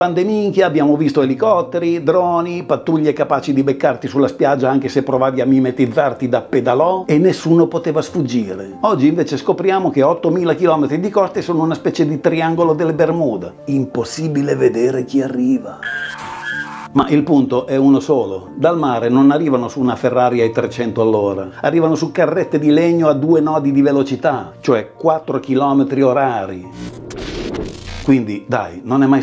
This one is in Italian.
Minchia, abbiamo visto elicotteri, droni, pattuglie capaci di beccarti sulla spiaggia anche se provavi a mimetizzarti da pedalò e nessuno poteva sfuggire. Oggi invece scopriamo che 8000 km di coste sono una specie di triangolo delle Bermuda. Impossibile vedere chi arriva. Ma il punto è uno solo: dal mare non arrivano su una Ferrari ai 300 all'ora, arrivano su carrette di legno a 2 nodi di velocità, cioè 4 km orari. Quindi dai, non è mai